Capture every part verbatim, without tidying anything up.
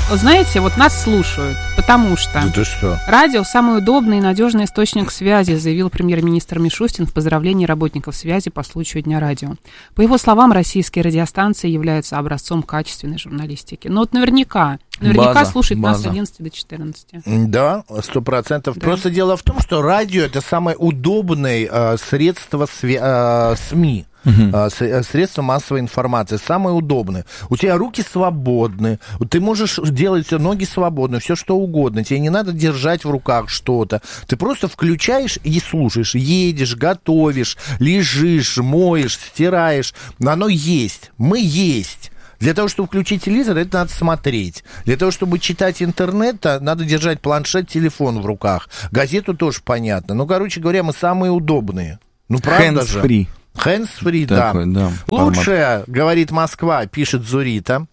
знаете, вот нас слушают, потому что Да ты что? радио – самый удобный и надежный источник связи, заявил премьер-министр Мишустин в поздравлении работников связи по случаю Дня радио. По его словам, российские радиостанции являются образцом качественной журналистики. Но вот наверняка, наверняка База, слушает нас с база. одиннадцати до четырнадцати. Да, сто процентов. Да. Просто дело в том, что радио это самое удобное э, средство свя- э, СМИ. Uh-huh. э, средство массовой информации, самое удобное. У тебя руки свободны, ты можешь делать ноги свободны, все что угодно. Тебе не надо держать в руках что-то. Ты просто включаешь и слушаешь. Едешь, готовишь, лежишь, моешь, стираешь. Но оно есть. Мы есть. Для того, чтобы включить телевизор, это надо смотреть. Для того, чтобы читать интернет, надо держать планшет, телефон в руках. Газету тоже понятно. Ну, короче говоря, мы самые удобные. Ну, правда же. Hands-free. Hands-free, да. Такой, да. Лучшее, говорит Москва, пишет Зурита.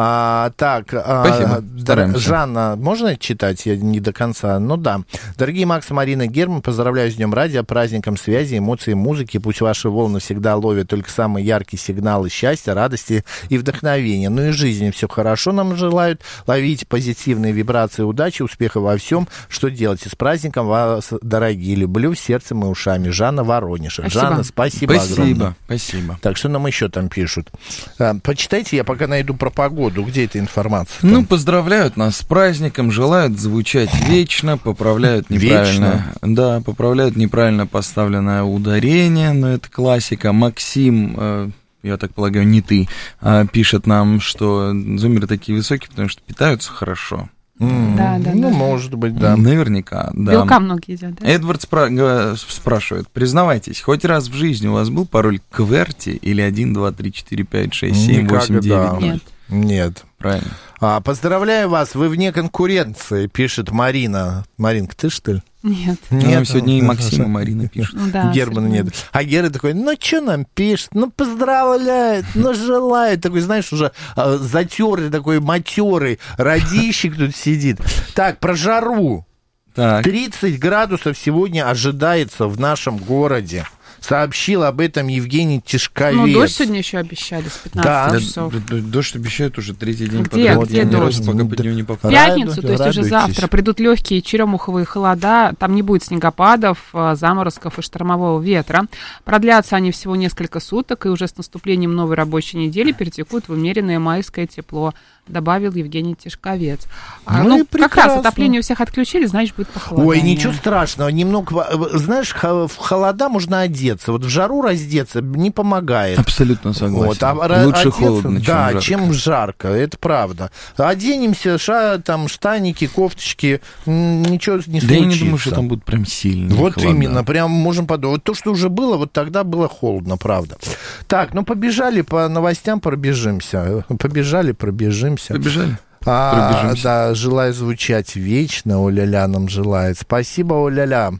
А, так, Спасибо. а, Стараемся. Жанна, можно читать? Я не до конца. Ну да. Дорогие Макс, Марина, Герман, поздравляю с Днем радио, праздником связи, эмоций, музыки. Пусть ваши волны всегда ловят только самые яркие сигналы счастья, радости и вдохновения. Ну и в жизни все хорошо нам желают. Ловите позитивные вибрации, удачи, успеха во всем. Что делать? С праздником вас, дорогие. Люблю сердцем и ушами. Жанна Воронеж. Спасибо. Жанна, спасибо. Спасибо, огромное. спасибо. Так, что нам еще там пишут? А, почитайте, я пока найду про погоду. Где эта информация? Ну, поздравляют нас с праздником, желают звучать вечно, поправляют неправильно. Да, поправляют неправильно поставленное ударение, но это классика. Максим, э, я так полагаю, не ты, э, пишет нам, что зумеры такие высокие, потому что питаются хорошо. Mm, Да, да, ну, да. может быть, да. Наверняка, да. Белка многие едят, да? Эдвард спра- га- спрашивает, признавайтесь, хоть раз в жизни у вас был пароль КВЕРТИ или один, два, три, четыре, пять, шесть, семь, восемь, Никогда. девять? Нет. Нет. Правильно. А, поздравляю вас, вы вне конкуренции, пишет Марина. Маринка, ты что ли? Нет. Ну, сегодня и Максим, и Марина пишут. Ну да. Германа сегодня. нет. А Гера такой, ну, что нам пишет? Ну, поздравляет, ну, желает. Такой, знаешь, уже а, затертый, такой матерый родищик тут сидит. Так, про жару. Так. тридцать градусов сегодня ожидается в нашем городе. Сообщил об этом Евгений Тишковец. Ну, дождь сегодня еще обещали с пятнадцати Да. часов. Дождь обещают уже третий день Где? подряд. Где Я ни дождь? разу пока под него не В попал. пятницу, то есть уже Радуйтесь. завтра, придут легкие черемуховые холода, там не будет снегопадов, а, заморозков и штормового ветра. Продлятся они всего несколько суток, и уже с наступлением новой рабочей недели перетекут в умеренное майское тепло, добавил Евгений Тишковец. А, Ну ну, и как раз прекрасно. отопление у всех отключили, значит, будет похолодание. Ой, ничего страшного, немного, знаешь, х- в холода можно одеться, вот в жару раздеться не помогает. Абсолютно согласен. Вот, а ра- Лучше одеться, холодно, чем да, жарко. чем жарко, это правда. Оденемся, ша, там, штаники, кофточки, м, ничего не случится. Да я не думаю, что там будут прям сильные Вот холода. именно, прям можем подумать. Вот то, что уже было, вот тогда было холодно, правда. Так, ну побежали по новостям, пробежимся. Побежали, пробежимся. Побежали? А, Пробежимся. да, желаю звучать вечно, Оля-ля нам желает. Спасибо, Оля-ля.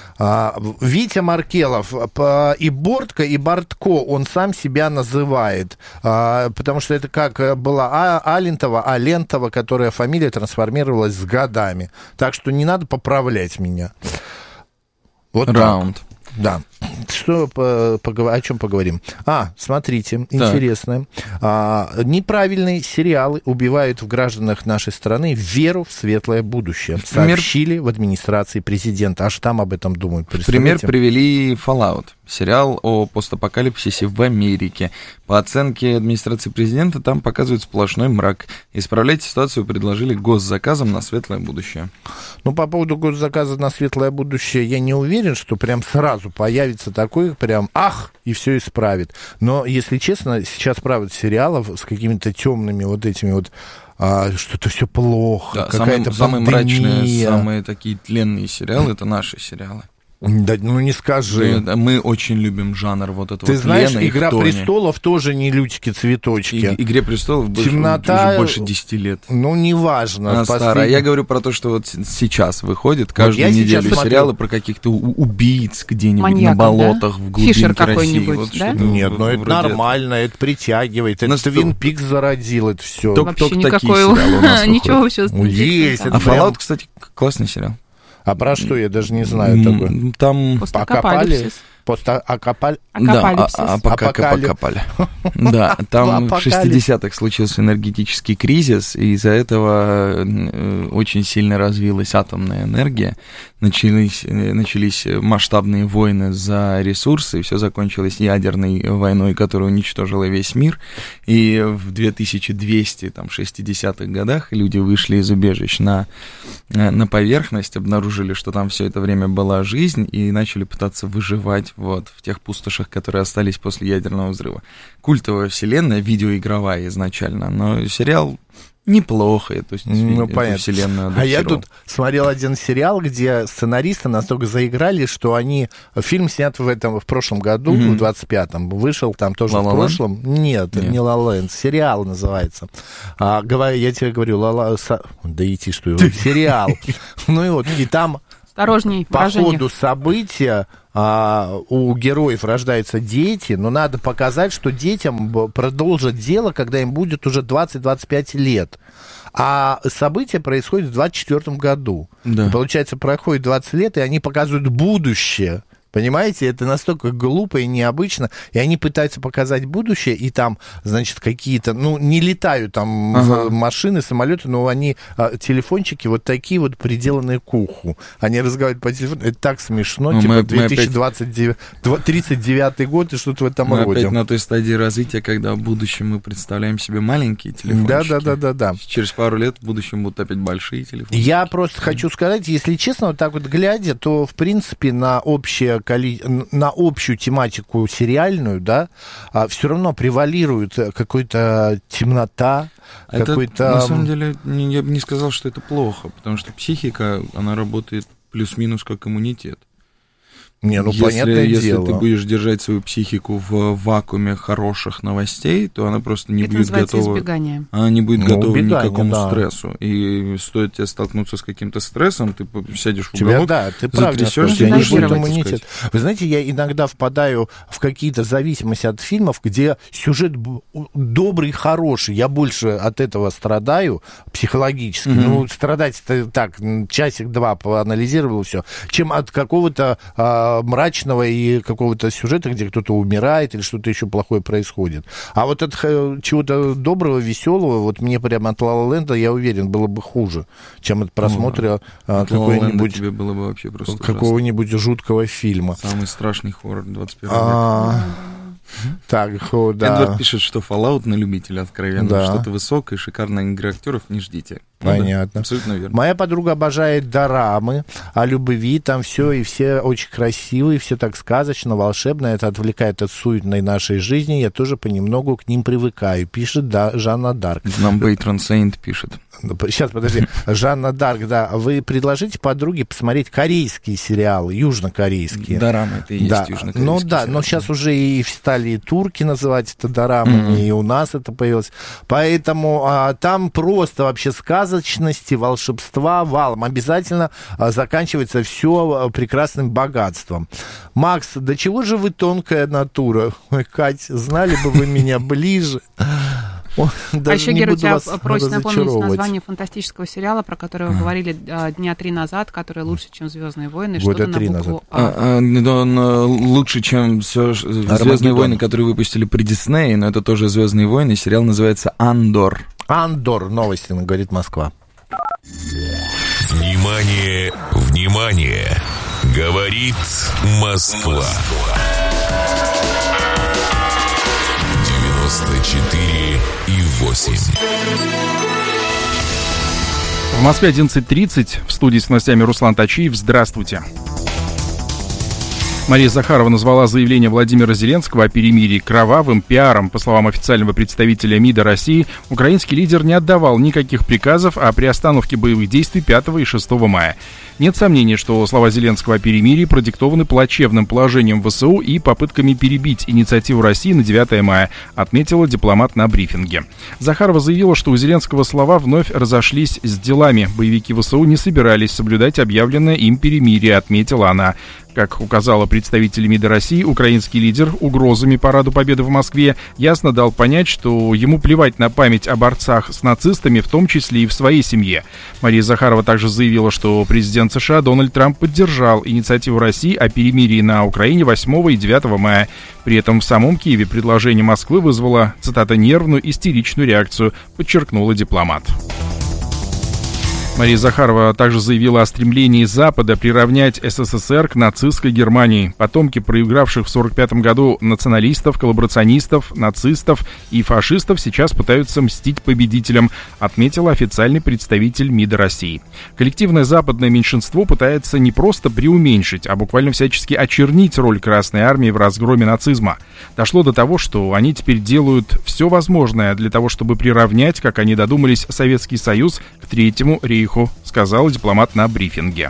А, Витя Маркелов, по- и Бортко, и Бортко, он сам себя называет, а, потому что это как была а, Алентова, Алентова, которая фамилия трансформировалась с годами. Так что не надо поправлять меня. Вот так. Раунд. Да. Что, по, поговор- о чем поговорим? А, смотрите, интересно. А, неправильные сериалы убивают в гражданах нашей страны веру в светлое будущее. Пример- Сообщили в администрации президента. Аж там об этом думают. Пример Представляете? привели Fallout, сериал о постапокалипсисе в Америке. По оценке администрации президента, там показывают сплошной мрак. Исправлять ситуацию предложили госзаказом на светлое будущее. Ну, по поводу госзаказа на светлое будущее, я не уверен, что прям сразу появится такой прям ах, и все исправит. Но, если честно, сейчас, правда, сериалов с какими-то темными вот этими вот а, что-то все плохо, Да, какая-то самые, самые пандемия. мрачные, самые такие тленные сериалы — это наши сериалы. Да, ну не скажи. Да, мы очень любим жанр вот этого. Ты знаешь, тлена и «Игра хтони. престолов» тоже не лютики-цветочки. И- «Игре престолов» больше, Темнота- уже больше десяти лет. Ну, неважно. Она Послед- старая. Я говорю про то, что вот с- сейчас выходит каждую я сейчас неделю смотрю. сериалы про каких-то у- убийц где-нибудь Маньяков, на болотах, да? в глубинке Фишер России. какой-нибудь, Вот да? что-то Нет, ну это вроде нормально, это притягивает. Это Ну, что- Твин Пикс зародил это все. Только- Вообще только такие никакой, сериалы у нас ничего выходят. вообще с- Есть, там. А это прям- Fallout, кстати, к- классный сериал. А про что, я даже не знаю такое. М, Там, Покопали? Постапокалипсис. постакапаль... Апокалипсис. Да, а, пока покопали. Да, там в шестидесятых случился энергетический кризис, и из-за этого очень сильно развилась атомная энергия, начались, начались масштабные войны за ресурсы, и все закончилось ядерной войной, которая уничтожила весь мир, и в две тысячи двести шестидесятых годах люди вышли из убежищ на, на поверхность, обнаружили, что там все это время была жизнь, и начали пытаться выживать вот, в тех пустошах, которые остались после ядерного взрыва. Культовая вселенная, видеоигровая изначально, но сериал неплохо, то есть ну, эту понятно. Вселенную адаптировал. А я тут смотрел один сериал, где сценаристы настолько заиграли, что они... Фильм снят в этом в прошлом году, mm-hmm. в двадцать пятом, вышел там тоже La-La в прошлом. Нет, Нет, не La La Land, сериал называется. А, говорю, я тебе говорю, La-La... Да идти, что его, сериал. Ну и вот, и там... Осторожней, по ходу события а, у героев рождаются дети, но надо показать, что детям продолжат дело, когда им будет уже двадцать-двадцать пять лет. А события происходят в двадцать четвёртом году. Да. И, получается, проходит двадцать лет, и они показывают будущее. Понимаете, это настолько глупо и необычно, и они пытаются показать будущее, и там, значит, какие-то, ну, не летают там ага. машины, самолеты, но они, а, телефончики вот такие вот приделанные к уху. Они разговаривают по телефону, это так смешно, ну, типа мы, две тысячи двадцать девятый, тридцать девятый год и что-то в этом мы роде. Мы опять на той стадии развития, когда в будущем мы представляем себе маленькие телефончики. Да-да-да-да. Через пару лет в будущем будут опять большие телефончики. Я просто хочу сказать, если честно, вот так вот глядя, то, в принципе, на общее на общую тематику сериальную, да, а, все равно превалирует какая-то темнота, это, какой-то... На самом деле, не, я бы не сказал, что это плохо, потому что психика, она работает плюс-минус как иммунитет. Не, ну, если, понятное если дело. ты будешь держать свою психику в вакууме хороших новостей, то она просто не это будет готова. Избегание. Она не будет ну, готова убегание, ни к какому да. стрессу. И стоит тебе столкнуться с каким-то стрессом, ты сядешь в Тебя, уголок, да, ты затрясешься, не будет иммунитет. Вы знаете, я иногда впадаю в какие-то зависимости от фильмов, где сюжет добрый, хороший. Я больше от этого страдаю психологически. Mm-hmm. Ну, страдать-то так, часик-два поанализировал все, чем от какого-то а, мрачного и какого-то сюжета, где кто-то умирает или что-то еще плохое происходит. А вот от чего-то доброго, веселого, вот мне прямо от La La Land, я уверен, было бы хуже, чем от просмотра ну, да. какой-нибудь, тебе было бы вообще просто какого-нибудь жуткого фильма. Самый страшный хоррор двадцать первого века. А, так, да. Эдвард пишет, что Fallout на любителя откровенно. Да. Что-то высокое, шикарное, игры актеров не ждите. Понятно. Да, абсолютно верно. Моя подруга обожает дорамы о любви, там все, и все очень красивые, все так сказочно, волшебно, это отвлекает от суетной нашей жизни, я тоже понемногу к ним привыкаю, пишет да, Жанна Дарк. Нам Бейтрон Сейнт пишет. Сейчас, подожди, Жанна Дарк, да, вы предложите подруге посмотреть корейские сериалы, южнокорейские. Дорамы, это и есть да. южнокорейские. Ну да, сериалы. Но сейчас уже и стали и турки называть это дорамами, mm-hmm. и у нас это появилось. Поэтому а, там просто вообще сказочности, волшебства валом. Обязательно а, заканчивается все прекрасным богатством. Макс, до чего же вы тонкая натура? Ой, Кать, знали бы вы меня ближе. О, а еще, Гера, тебя просит напомнить название фантастического сериала, про который вы говорили а, дня три назад, который лучше, чем «Звездные войны». Года три назад. А. А, а, он лучше, чем все «Звездные войны», которые выпустили при Диснее, но это тоже «Звездные войны». Сериал называется «Андор». «Андор», новости, говорит Москва. Внимание, внимание, говорит Москва. девяносто четыре и восемь. В Москве одиннадцать тридцать. В студии с новостями Руслан Тачиев. Здравствуйте. Мария Захарова назвала заявление Владимира Зеленского о перемирии кровавым пиаром. По словам официального представителя МИДа России, украинский лидер не отдавал никаких приказов о приостановке боевых действий пятого и шестого мая. Нет сомнений, что слова Зеленского о перемирии продиктованы плачевным положением ВСУ и попытками перебить инициативу России на девятое мая, отметила дипломат на брифинге. Захарова заявила, что у Зеленского слова вновь разошлись с делами. Боевики ВСУ не собирались соблюдать объявленное им перемирие, отметила она. Как указала представитель МИДа России, украинский лидер угрозами Параду Победы в Москве ясно дал понять, что ему плевать на память о борцах с нацистами, в том числе и в своей семье. Мария Захарова также заявила, что президент США Дональд Трамп поддержал инициативу России о перемирии на Украине восьмого и девятого мая. При этом в самом Киеве предложение Москвы вызвало, цитата, «нервную, истеричную реакцию», подчеркнула дипломат. Мария Захарова также заявила о стремлении Запада приравнять СССР к нацистской Германии. Потомки проигравших в сорок пятом году националистов, коллаборационистов, нацистов и фашистов сейчас пытаются мстить победителям, отметила официальный представитель МИДа России. Коллективное западное меньшинство пытается не просто преуменьшить, а буквально всячески очернить роль Красной Армии в разгроме нацизма. Дошло до того, что они теперь делают все возможное для того, чтобы приравнять, как они додумались, Советский Союз к Третьему рейху, сказал дипломат на брифинге.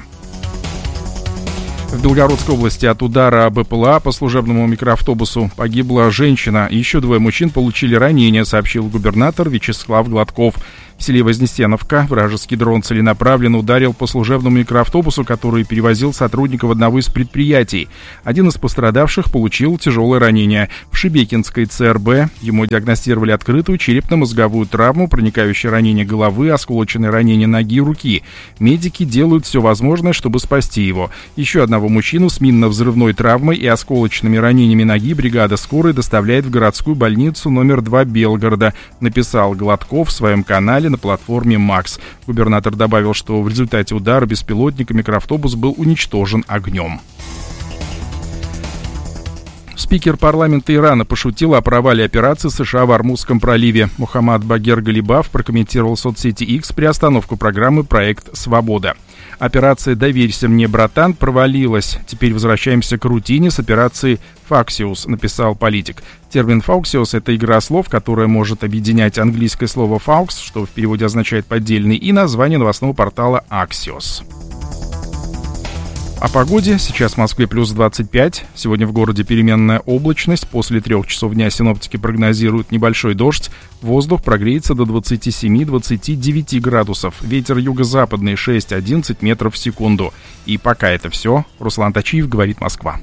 В Белгородской области от удара БПЛА по служебному микроавтобусу погибла женщина. Еще двое мужчин получили ранения, сообщил губернатор Вячеслав Гладков. В селе Вознесеновка вражеский дрон целенаправленно ударил по служебному микроавтобусу, который перевозил сотрудников одного из предприятий. Один из пострадавших получил тяжелое ранение. В Шебекинской ЦРБ ему диагностировали открытую черепно-мозговую травму, проникающее ранение головы, осколочное ранение ноги и руки. Медики делают все возможное, чтобы спасти его. Еще одного мужчину с минно-взрывной травмой и осколочными ранениями ноги бригада скорой доставляет в городскую больницу номер два Белгорода, написал Гладков в своем канале на платформе Макс. Губернатор добавил, что в результате удара беспилотника микроавтобус был уничтожен огнем. Спикер парламента Ирана пошутил о провале операции США в Ормузском проливе. Мухаммад Багер Галибаф прокомментировал в соцсети X приостановку программы «Проект Свобода». Операция «Доверься мне, братан» провалилась. Теперь возвращаемся к рутине с операцией «Факсиус», написал политик. Термин «фауксиус» — это игра слов, которая может объединять английское слово «фаукс», что в переводе означает «поддельный», и название новостного портала «Аксиос». О погоде. Сейчас в Москве плюс двадцать пять. Сегодня в городе переменная облачность. После трех часов дня синоптики прогнозируют небольшой дождь. Воздух прогреется до двадцати семи — двадцати девяти градусов. Ветер юго-западный шесть-одиннадцать метров в секунду. И пока это все. Руслан Тачиев, говорит Москва.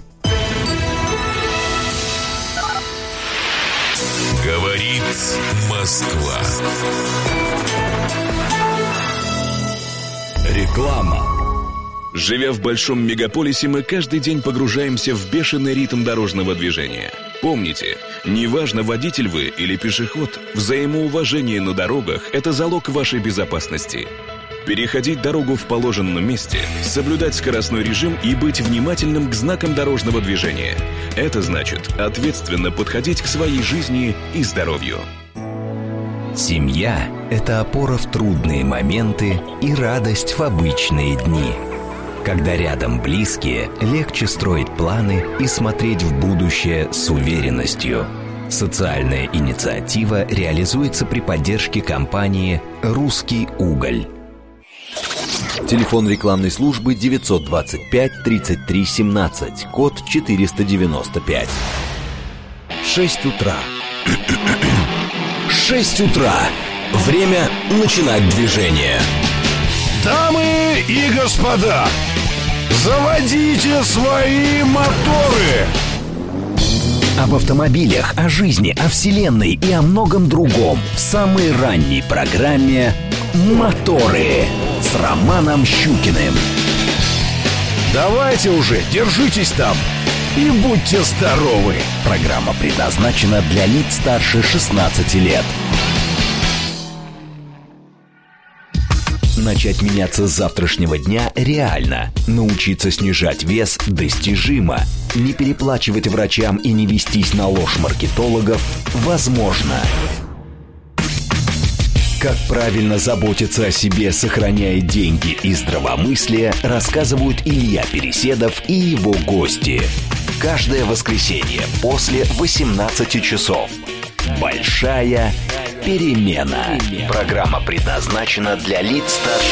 Говорит Москва. Реклама. Живя в большом мегаполисе, мы каждый день погружаемся в бешеный ритм дорожного движения. Помните, неважно, водитель вы или пешеход, взаимоуважение на дорогах – это залог вашей безопасности. Переходить дорогу в положенном месте, соблюдать скоростной режим и быть внимательным к знакам дорожного движения – это значит ответственно подходить к своей жизни и здоровью. Семья – это опора в трудные моменты и радость в обычные дни. Когда рядом близкие, легче строить планы и смотреть в будущее с уверенностью. Социальная инициатива реализуется при поддержке компании «Русский уголь». Телефон рекламной службы девятьсот двадцать пять тридцать три семнадцать, код четыреста девяносто пять. Шесть утра. Шесть утра. Время начинать движение. Дамы и господа, заводите свои моторы! Об автомобилях, о жизни, о вселенной и о многом другом в самой ранней программе «Моторы» с Романом Щукиным. Давайте уже, держитесь там и будьте здоровы! Программа предназначена для лиц старше шестнадцати лет. Начать меняться с завтрашнего дня реально. Научиться снижать вес достижимо. Не переплачивать врачам и не вестись на ложь маркетологов возможно. Как правильно заботиться о себе, сохраняя деньги и здравомыслие, рассказывают Илья Переседов и его гости. Каждое воскресенье после восемнадцати часов. Большая перемена. Программа предназначена для лиц старше